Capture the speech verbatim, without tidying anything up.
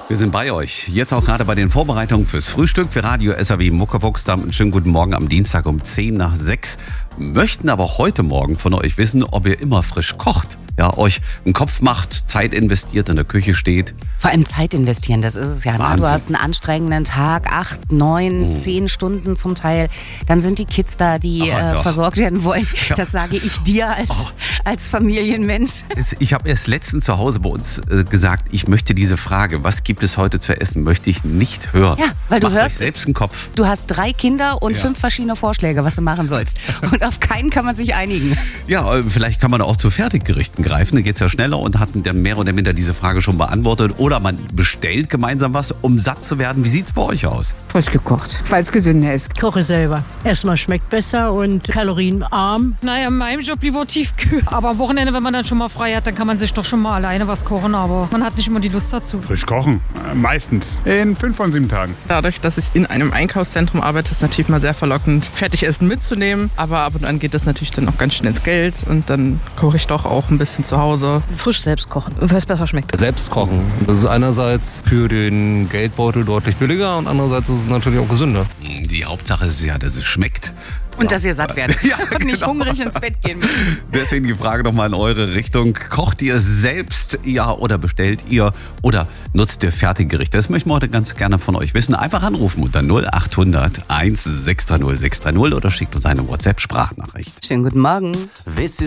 Wir sind bei euch. Jetzt auch gerade bei den Vorbereitungen fürs Frühstück für Radio S R W Muckefuchs. Damit einen schönen guten Morgen am Dienstag um zehn nach sechs. Möchten aber heute Morgen von euch wissen, ob ihr immer frisch kocht. Ja, euch einen Kopf macht, Zeit investiert, in der Küche steht. Vor allem Zeit investieren, das ist es ja. Ne? Du hast einen anstrengenden Tag, acht, neun, Oh. zehn Stunden zum Teil. Dann sind die Kids da, die Ach, äh, ja. versorgt werden wollen. Ja. Das sage ich dir als, Oh. als Familienmensch. Es- Ich habe erst letztens zu Hause bei uns äh, gesagt, ich möchte diese Frage, was gibt es heute zu essen, möchte ich nicht hören. Ja, weil du Macht euch hörst- selbst einen Kopf. Du hast drei Kinder und Ja. fünf verschiedene Vorschläge, was du machen sollst. Und auf keinen kann man sich einigen. Ja, äh, vielleicht kann man auch zu Fertiggerichten greifen, dann geht's ja schneller und hat dann mehr oder minder diese Frage schon beantwortet. Oder man bestellt gemeinsam was, um satt zu werden. Wie sieht's bei euch aus? Frisch gekocht, weil es gesünder ist. Koche selber. Erstmal schmeckt besser und kalorienarm. Naja, in meinem Job lieber Tiefkühl. Aber am Wochenende, wenn man dann schon mal frei hat, dann kann man sich doch schon mal alleine was kochen. Aber man hat nicht immer die Lust dazu. Frisch kochen, äh, meistens. In fünf von sieben Tagen. Dadurch, dass ich in einem Einkaufszentrum arbeite, ist es natürlich mal sehr verlockend, Fertigessen mitzunehmen. Aber ab und an geht das natürlich dann auch ganz schnell ins Geld. Und dann koche ich doch auch ein bisschen zu Hause. Frisch selbst kochen, weil es besser schmeckt. Selbst kochen. Das ist einerseits für den Geldbeutel deutlich billiger und andererseits ist es natürlich auch gesünder. Die Hauptsache ist ja, dass es schmeckt. Und dass ihr satt werdet Ja, und nicht genau. hungrig ins Bett gehen müsst. Deswegen die Frage nochmal in eure Richtung. Kocht ihr selbst, ja, oder bestellt ihr oder nutzt ihr Fertiggerichte? Das möchten wir heute ganz gerne von euch wissen. Einfach anrufen unter null acht hundert eins sechs drei null sechs drei null oder schickt uns eine WhatsApp-Sprachnachricht. Schönen guten Morgen. This is